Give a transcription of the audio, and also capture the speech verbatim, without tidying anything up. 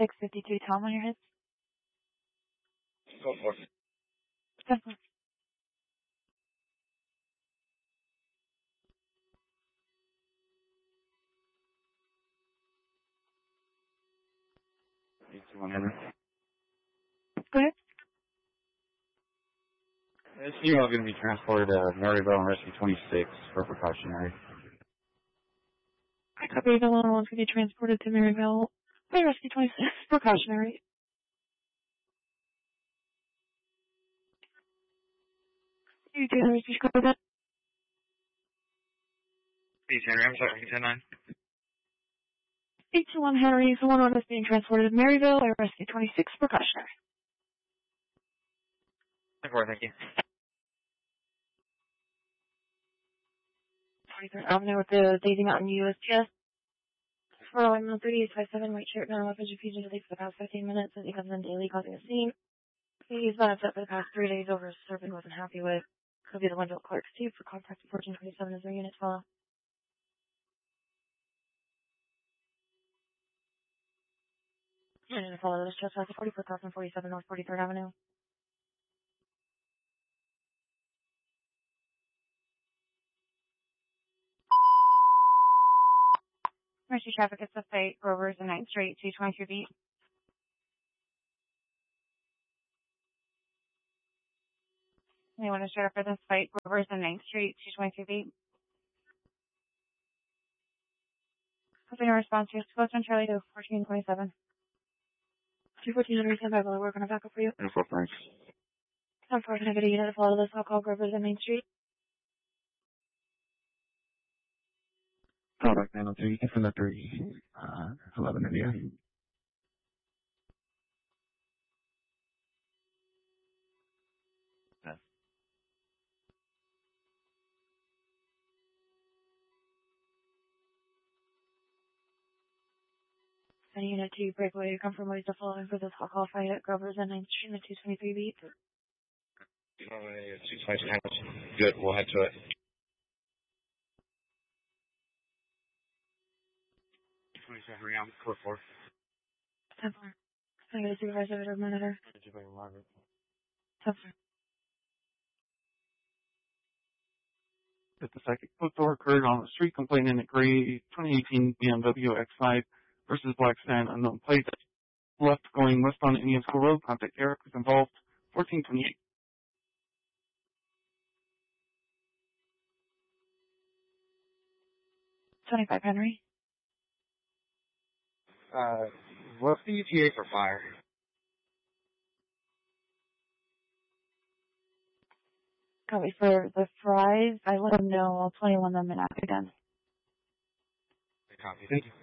six fifty-two, Tom on your head. Go for it. ten four. eighty-one Henry. Go ahead. This female is going to be transported to Maryville and Rescue twenty-six for precautionary. I copy the one wants to be transported to Maryville by Rescue twenty-six, precautionary. You do the speech code that? Please, Henry, I'm sorry, ten nine. eight two one Henry, the one is being transported to Maryville by Rescue twenty-six, precautionary. ten four, thank you. twenty-third Avenue with the Daisy Mountain U S P S. For one thirty-eight five seven, white shirt, non weapons refusing to leave for the past fifteen minutes, as he has been daily causing a scene. He's been upset for the past three days over a servant wasn't happy with. Could be the Wendell Clark Steve for contact fourteen twenty-seven as their unit follow. And to follow this trespass at forty-four thousand forty-seven North forty-third Avenue. Mercy traffic at the site, Grover's and ninth Street, two twenty-two feet. Anyone to straight up for this fight, Grover's and ninth Street, two twenty-two feet. Hoping a response to your post on Charlie to fourteen twenty-seven. two fourteen Henry, stand by while I work on a backup for you. ten four, thanks. ten four, can I get a unit to follow this? I'll call Grover's and Main Street. Product nine oh three, Infinite three, uh, eleven India. Yes. Any unit to breakaway, come from ways to following for this. I'll call fight at Grover's and ninth Street in the two twenty-three beat. Good, we'll head to it. twenty-seven, Riam, four four. ten four. Can I get a supervisor or monitor? ten four. That the second foot door occurred on the street complaining at gray twenty eighteen B M W X five versus Black Sand, unknown plate, left going west on Indian School Road. Contact Eric was involved. fourteen twenty-eight. twenty-five Henry. Uh, what's the E T A for fire? Copy for the fries. I let them know. I'll twenty-one them and ask again. Copy. Thank you.